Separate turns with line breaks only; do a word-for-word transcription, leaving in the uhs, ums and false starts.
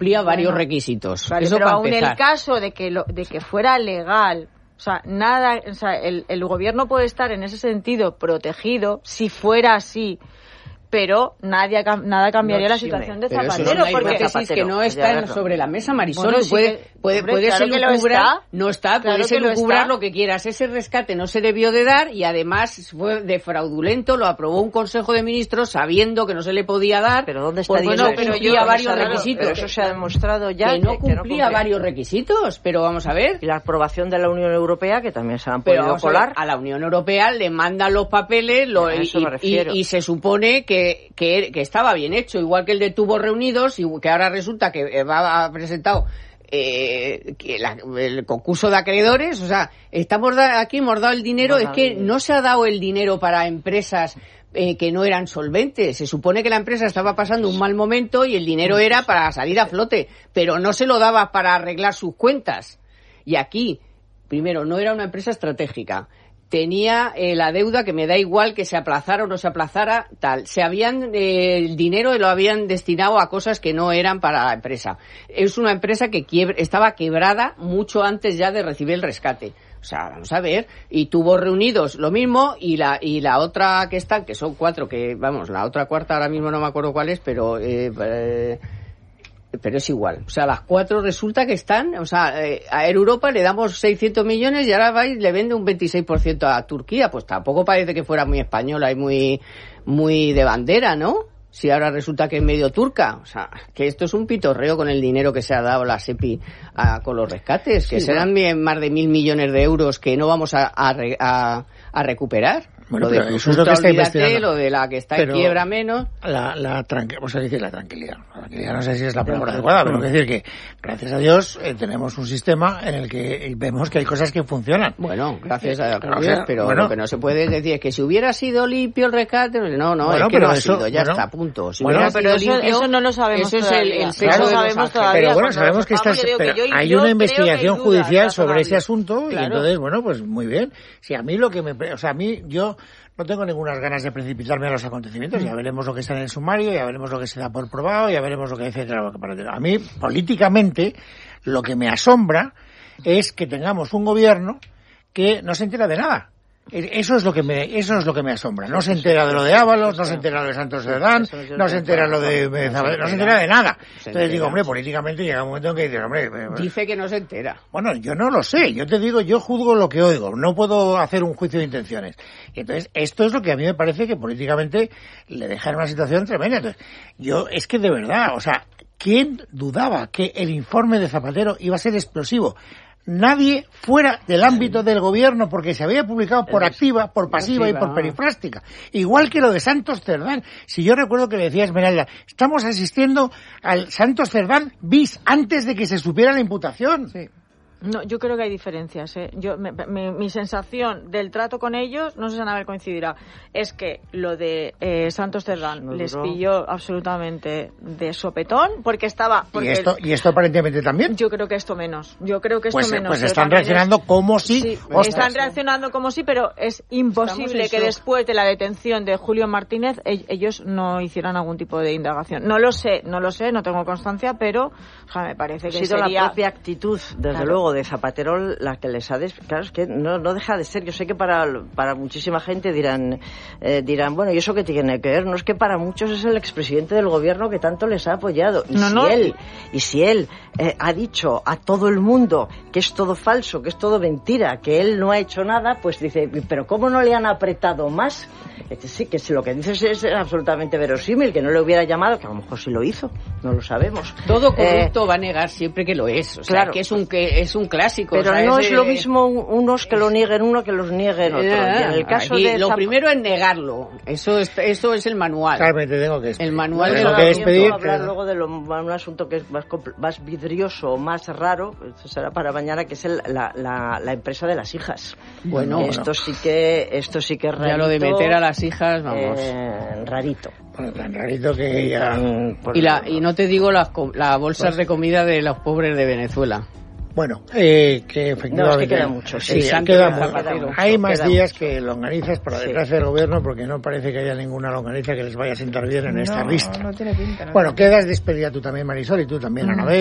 cumplía varios bueno, requisitos.
Vale,
Eso
pero
para
aún
empezar.
el caso de que lo, de que fuera legal, o sea, nada, o sea, el, el gobierno puede estar en ese sentido protegido si fuera así. Pero nadie, nada cambiaría no, la situación sí, de Zapatero.
Pero eso es una
porque
hipótesis que no está sobre la mesa, Marisol.
Bueno, sí,
puede puede,
hombre,
puede
claro
elucubrar,
está.
no está,
claro
puedes elucubrar lo, lo que quieras. Ese rescate no se debió de dar y además fue de fraudulento, lo aprobó un Consejo de Ministros sabiendo que no se le podía dar.
Pero ¿dónde está
pues, bueno,
eso?
pero cumplía varios
claro,
requisitos.
Pero eso se ha demostrado ya.
Que no
que,
cumplía
que no
varios requisitos, pero vamos a ver.
Y la aprobación de la Unión Europea, que también se han
pero
podido colar.
A, a la Unión Europea le mandan los papeles lo, y, y, y se supone que, que, que estaba bien hecho, igual que el de Tubos Reunidos, y que ahora resulta que va a presentado eh, que la, el concurso de acreedores. O sea, estamos da, aquí hemos dado el dinero, bueno, es que no se ha dado el dinero para empresas eh, que no eran solventes. Se supone que la empresa estaba pasando un mal momento y el dinero era para salir a flote, pero no se lo daba para arreglar sus cuentas. Y aquí, primero, no era una empresa estratégica. Tenía eh, la deuda que me da igual que se aplazara o no se aplazara, tal. Se habían, eh, el dinero lo habían destinado a cosas que no eran para la empresa. Es una empresa que quiebre, estaba quebrada mucho antes ya de recibir el rescate. O sea, vamos a ver, y Tubos Reunidos lo mismo, y la y la otra que está, que son cuatro, que vamos, la otra cuarta ahora mismo no me acuerdo cuál es, pero... Eh, eh, pero es igual, o sea, las cuatro resulta que están, o sea, eh, a Air Europa le damos seiscientos millones y ahora va y le vende un veintiséis por ciento a Turquía, pues tampoco parece que fuera muy española y muy muy de bandera, ¿no? Si ahora resulta que es medio turca, o sea, que esto es un pitorreo con el dinero que se ha dado la SEPI a, con los rescates, que sí, serán bueno. más de mil millones de euros que no vamos a, a, a, a recuperar.
Bueno,
lo de
pero eso es lo que está investigando.
Lo de la que está pero en quiebra menos.
La, la tranquilidad, vamos a decir la tranquilidad. La tranquilidad no sé si es la palabra adecuada, pero es decir que, gracias a Dios, eh, tenemos un sistema en el que vemos que hay cosas que funcionan.
Bueno, gracias a Dios,
o sea,
pero
bueno,
lo que no se puede decir es que si hubiera sido limpio el rescate, no, no,
bueno,
es que
pero
no
eso,
ha sido, ya
bueno,
está, punto. Si
bueno, pero eso,
limpio,
eso no lo sabemos
eso
todavía.
Es el, el
claro,
no
lo sabemos todavía.
Pero bueno, sabemos que, estás,
que
pero
yo,
hay
yo
una investigación
dudas,
judicial sobre ese asunto,
claro.
Y entonces, bueno, pues muy bien. Si a mí lo que me... O sea, a mí, yo... No tengo ninguna ganas de precipitarme a los acontecimientos. Ya veremos lo que está en el sumario, ya veremos lo que se da por probado, ya veremos lo que etcétera, lo que para. A mí, políticamente, lo que me asombra es que tengamos un gobierno que no se entera de nada. Eso es lo que me, eso es lo que me asombra. No se entera de lo de Ábalos, no se entera de lo de Santos Cerdán, no se entera de lo de Zapatero, no se entera de nada. Entonces digo, hombre, políticamente llega un momento en que dices, hombre...
Dice que no se entera.
Bueno, yo no lo sé. Yo te digo, yo juzgo lo que oigo. No puedo hacer un juicio de intenciones. Entonces, esto es lo que a mí me parece que políticamente le deja en una situación tremenda. Entonces, yo, es que de verdad, o sea, ¿quién dudaba que el informe de Zapatero iba a ser explosivo? Nadie fuera del ámbito del gobierno, porque se había publicado por activa, por pasiva y por perifrástica. Igual que lo de Santos Cerdán. Si yo recuerdo que le decía Esmeralda, estamos asistiendo al Santos Cerdán bis antes de que se supiera la imputación.
Sí. No, yo creo que hay diferencias, ¿eh? Yo, me, me, mi sensación del trato con ellos, no sé si Anabel coincidirá, es que lo de eh, Santos Cerdán no les pilló absolutamente de sopetón, porque estaba... Porque
¿Y esto, ¿Y esto aparentemente también?
Yo creo que esto menos, yo creo que esto
pues,
menos.
Pues están reaccionando es, como si...
Sí, están reaccionando como si, pero es imposible que después de la detención de Julio Martínez ellos no hicieran algún tipo de indagación. No lo sé, no lo sé, no tengo constancia, pero o sea, me parece que
ha sido
sería...
la propia actitud, desde claro. luego, de Zapatero la que les ha des... claro, es que no, no deja de ser. Yo sé que para, para muchísima gente dirán eh, dirán, bueno, ¿y eso qué tiene que ver? No, es que para muchos es el expresidente del gobierno que tanto les ha apoyado. Y
no,
si
no.
él, y si él eh, ha dicho a todo el mundo que es todo falso, que es todo mentira, que él no ha hecho nada, pues dice, pero ¿cómo no le han apretado más? Sí, que si lo que dices es absolutamente verosímil, que no le hubiera llamado, que a lo mejor sí lo hizo, no lo sabemos.
Todo corrupto eh, va a negar siempre que lo es, o sea, claro, que es un que es un clásico.
Pero
o sea,
no
es,
es lo mismo unos que lo nieguen uno que los nieguen otro.
Eh,
y en el caso de
lo
Zap...
primero es negarlo, eso es, eso es el manual.
Carmen, te tengo que despedir.
El manual
tengo
de
que despedir.
Hablar que... luego de lo, un asunto que es más, más vidrioso, más raro, eso será para mañana, que es el, la, la, la empresa de las hijas.
Bueno,
esto
bueno.
sí que esto sí que es rarito.
Ya lo de meter a las hijas, vamos.
Eh, rarito.
Bueno, tan rarito que ya...
Y, la, y no te digo las, las bolsas pues, de comida de los pobres de Venezuela.
Bueno, eh, que efectivamente...
No, es que queda mucho.
Sí,
sí,
queda
mucho,
mucho. Hay más
queda
días
mucho.
que longanizas por la
Sí.
desgracia del gobierno, porque no parece que haya ninguna longaniza que les vaya a sentar bien en
no,
esta lista.
No tiene pinta. No
bueno,
tiene
quedas despedida tú también, Marisol, y tú también, Anabel.